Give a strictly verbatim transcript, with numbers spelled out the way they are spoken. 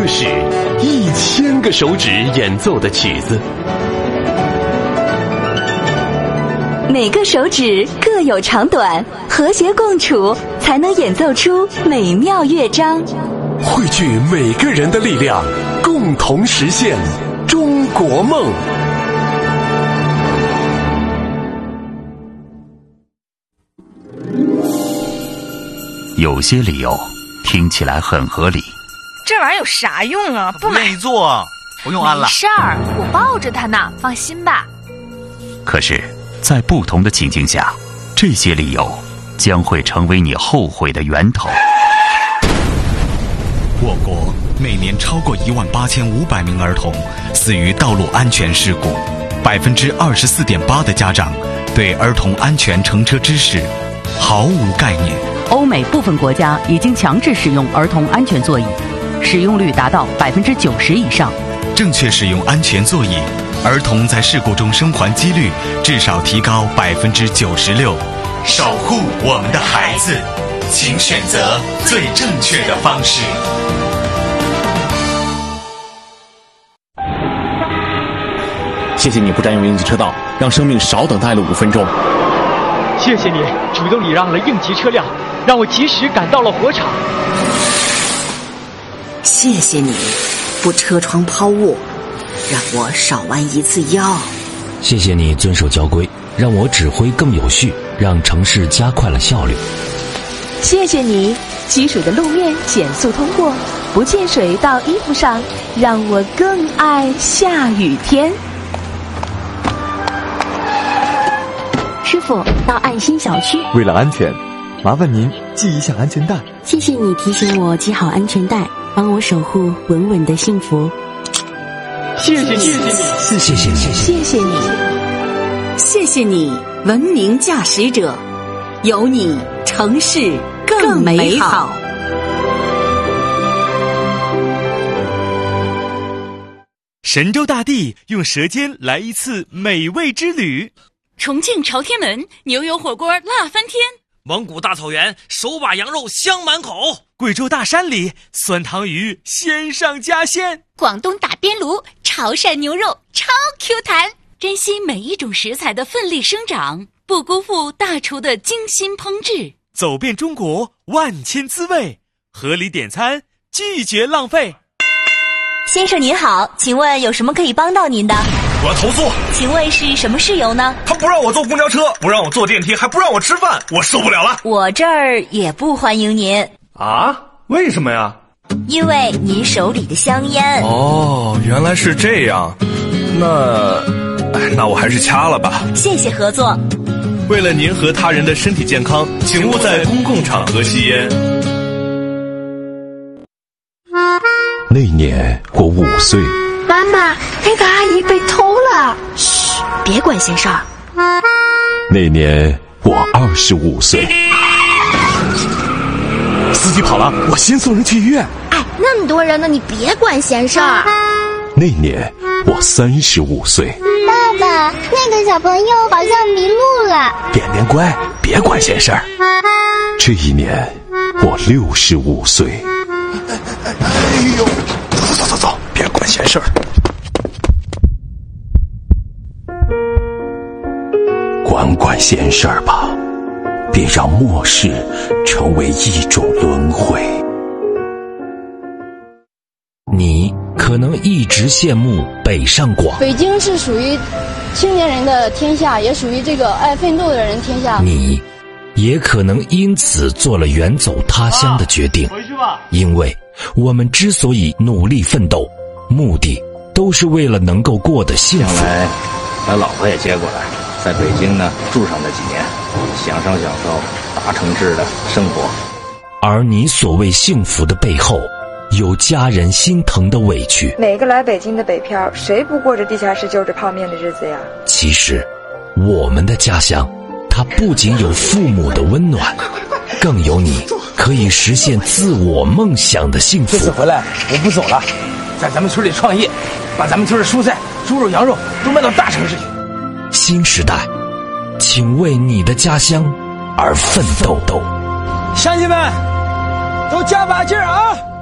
个市，一千个手指演奏的曲子。 每个手指各有长短，和谐共处，才能演奏出美妙乐章。 汇聚每个人的力量，共同实现中国梦。 有些理由听起来很合理， 这玩意儿有啥用啊？不愿意做，不用安了。 没事儿，我抱着它呢，放心吧。 可是在不同的情境下，这些理由将会成为你后悔的源头。 我国每年超过一万八千五百名儿童死于道路安全事故，百分之二十四点八的家长对儿童安全乘车知识毫无概念。 欧美部分国家已经强制使用儿童安全座椅，使用率达到百分之九十以上。 正确使用安全座椅，儿童在事故中生还几率至少提高百分之九十六。守护我们的孩子，请选择最正确的方式。 谢谢你不占用应急车道，让生命少等待了五分钟。 谢谢你主动礼让了应急车辆，让我及时赶到了火场。 谢谢你不车窗抛物，让我少弯一次腰。 谢谢你遵守交规，让我指挥更有序，让城市加快了效率。 谢谢你积水的路面减速通过，不溅水到衣服上，让我更爱下雨天。 师傅，到爱心小区。 为了安全，麻烦您系一下安全带。 谢谢你提醒我系好安全带，帮我守护稳稳的幸福。 谢谢你，谢谢你， 谢谢你， 谢谢你， 谢谢你，文明驾驶者，有你，城市更美好。 神州大地用舌尖来一次美味之旅。 重庆朝天门牛油火锅辣翻天， 蒙古大草原手把羊肉香满口， 贵州大山里酸汤鱼鲜上加鲜， 广东打边炉潮汕牛肉超 Q 弹。珍惜每一种食材的奋力生长，不辜负大厨的精心烹制。 走遍中国万千滋味，合理点餐，拒绝浪费。 先生您好，请问有什么可以帮到您的？ 我要投诉。 请问是什么事由呢？ 他不让我坐公交车，不让我坐电梯，还不让我吃饭，我受不了了。 我这儿也不欢迎您。 啊？为什么呀？ 因为您手里的香烟。 哦，原来是这样。那，那我还是掐了吧。 谢谢合作。 为了您和他人的身体健康，请勿在公共场合吸烟。 那年我五岁。 妈妈，那个阿姨被偷了。 嘘，别管闲事儿。 那年我二十五岁。 司机跑了，我先送人去医院。 哎，那么多人呢，你别管闲事儿。 那年我三十五岁。 爸爸，那个小朋友好像迷路了。 便便乖，别管闲事儿。这一年我六十五岁。 哎呦，走走走走，别管闲事儿。 管管闲事儿吧，别让末世成为一种轮回。你可能一直羡慕北上广， 北京是属于青年人的天下，也属于这个爱奋斗的人天下。 你也可能因此做了远走他乡的决定， 回去吧。 因为我们之所以努力奋斗，目的都是为了能够过得幸福。 将来把老婆也接过来，在北京呢住上那几年，享受享受大城市的生活。 而你所谓幸福的背后，有家人心疼的委屈。 每个来北京的北漂，谁不过着地下室就着泡面的日子呀？ 其实我们的家乡，它不仅有父母的温暖，更有你可以实现自我梦想的幸福。 这次回来我不走了，在咱们村里创业，把咱们村的蔬菜、猪肉、羊肉都卖到大城市去。 新时代，请为你的家乡而奋斗。 乡亲们，都加把劲儿啊！